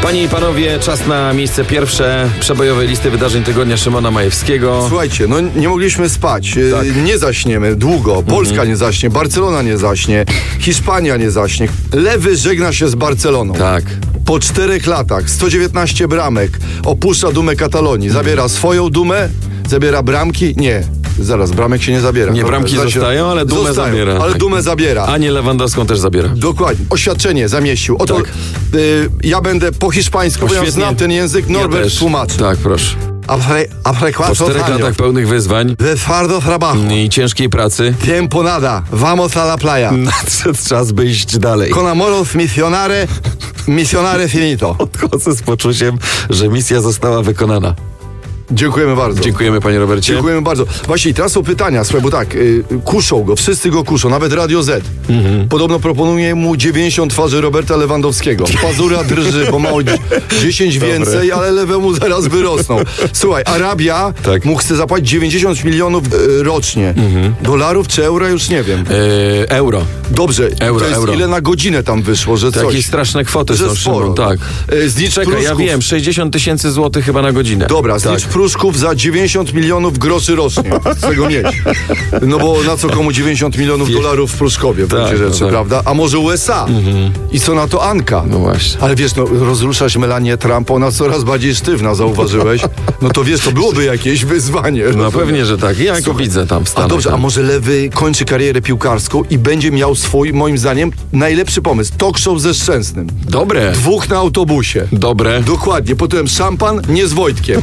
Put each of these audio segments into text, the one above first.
Panie i panowie, czas na miejsce pierwsze przebojowej listy wydarzeń tygodnia Szymona Majewskiego. Słuchajcie, no nie mogliśmy spać. Tak. Nie zaśniemy długo. Polska nie zaśnie, Barcelona nie zaśnie, Hiszpania nie zaśnie. Lewy żegna się z Barceloną. Tak. Po 4 latach 119 bramek opuszcza dumę Katalonii. Zabiera swoją dumę, zabiera bramki. Nie, zaraz, bramek się nie zabiera. Nie, bramki zostają, ale dumę zabiera. Ale Tak. dumę zabiera. A nie Lewandowską też zabiera. Dokładnie. Oświadczenie zamieścił. Oto Tak. ja będę po hiszpańsku, bo ja Świetnie. znam ten język. Norbert tłumaczy. Tak, proszę. Po 4 latach pełnych wyzwań de fardo trabajo. i ciężkiej pracy Tiempo nada. Vamos a la playa. nadszedł czas, by iść dalej. Con amoros missionare finito. Odchodzę z poczuciem, że misja została wykonana. Dziękujemy bardzo. Dziękujemy, panie Robercie. Dziękujemy bardzo. Właśnie, teraz są pytania, słuchaj, bo tak, kuszą go, wszyscy go kuszą, nawet Radio Z. Podobno proponuje mu 90 twarzy Roberta Lewandowskiego. Pazura drży, bo ma o 10 więcej, ale lewe mu zaraz wyrosną. Słuchaj, Arabia Tak. mu chce zapłacić 90 milionów rocznie. Dolarów czy euro, już nie wiem. Euro. Dobrze, Euro, to jest euro. ile na godzinę tam wyszło, że To coś. jakieś straszne kwoty Że są, sporo. Szymon, tak. Zlicz Czekaj, ja pruszków. wiem, 60 000 złotych chyba na godzinę. Dobra, tak. zlicz pruszków za 90 milionów groszy rocznie. Z tego mieć. No bo na co komu 90 milionów dolarów w Pruszkowie, w gruncie rzeczy, tak. prawda? A może USA? I co na to Anka? No właśnie. Ale wiesz, no rozruszasz Melanię Trump, ona coraz bardziej sztywna, zauważyłeś? No to wiesz, to byłoby jakieś wyzwanie. No pewnie, że tak. Ja jako widzę tam w A Stanach. dobrze, a może Lewy kończy karierę piłkarską i będzie miał swój, moim zdaniem, najlepszy pomysł. Talk show ze Szczęsnym. Dobre. 2 na autobusie. Dobre. Dokładnie, potem szampan, nie z Wojtkiem.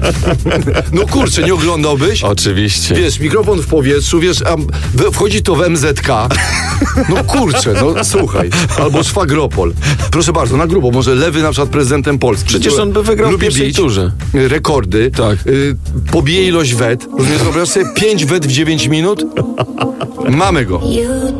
No kurczę, nie oglądałbyś? Oczywiście. Wiesz, mikrofon w powietrzu, wiesz, wchodzi to w MZK. No kurczę, no słuchaj. Albo Szwagropol. Proszę bardzo, na grubo, może Lewy na przykład prezydentem Polski. Przecież on by wygrał w Lubi pierwszej bić turze. rekordy. Tak. Pobije ilość wet. Rozumiesz, wyobraź sobie 5 wet w 9 minut? Mamy go. You